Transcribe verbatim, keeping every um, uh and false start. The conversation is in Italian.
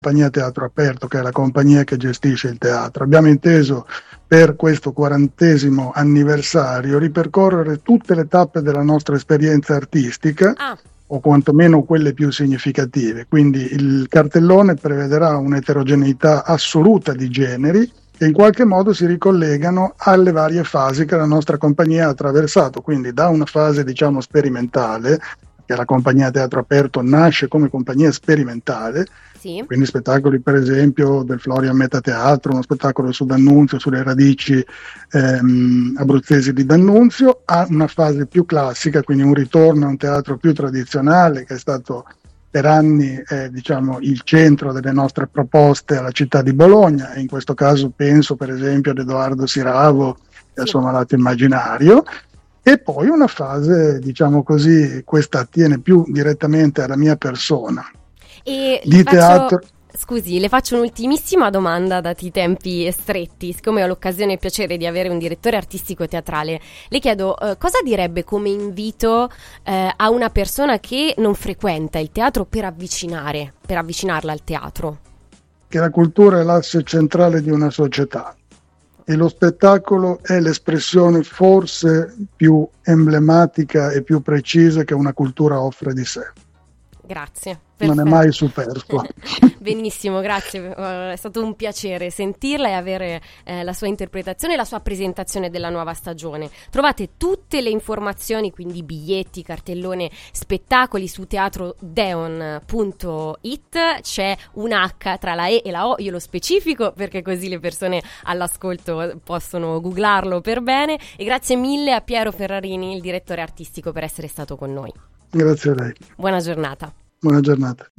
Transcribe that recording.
Compagnia Teatro Aperto, che è la compagnia che gestisce il teatro. Abbiamo inteso per questo quarantesimo anniversario ripercorrere tutte le tappe della nostra esperienza artistica, Ah. o quantomeno quelle più significative. Quindi il cartellone prevederà un'eterogeneità assoluta di generi che in qualche modo si ricollegano alle varie fasi che la nostra compagnia ha attraversato, quindi da una fase diciamo sperimentale, che la compagnia Teatro Aperto nasce come compagnia sperimentale, Sì. quindi spettacoli per esempio del Florian Metateatro, uno spettacolo su D'Annunzio, sulle radici ehm, abruzzesi di D'Annunzio, a una fase più classica, quindi un ritorno a un teatro più tradizionale che è stato per anni eh, diciamo il centro delle nostre proposte alla città di Bologna, e in questo caso penso per esempio ad Edoardo Siravo e al Sì. suo Malato Immaginario. E poi una fase, diciamo così, questa attiene più direttamente alla mia persona, E di le faccio, teatro. scusi, le faccio un'ultimissima domanda, dati i tempi stretti, siccome ho l'occasione e il piacere di avere un direttore artistico teatrale. Le chiedo eh, cosa direbbe come invito eh, a una persona che non frequenta il teatro per avvicinare, per avvicinarla al teatro? Che la cultura è l'asse centrale di una società e lo spettacolo è l'espressione forse più emblematica e più precisa che una cultura offre di sé. Grazie. Non è mai superfluo. Benissimo, grazie, è stato un piacere sentirla e avere eh, la sua interpretazione e la sua presentazione della nuova stagione. Trovate tutte le informazioni, quindi biglietti, cartellone, spettacoli su teatro deon punto it. C'è un H tra la E e la O, io lo specifico perché così le persone all'ascolto possono googlarlo per bene. E grazie mille a Piero Ferrarini, il direttore artistico, per essere stato con noi. Grazie a lei. Buona giornata. Buona giornata.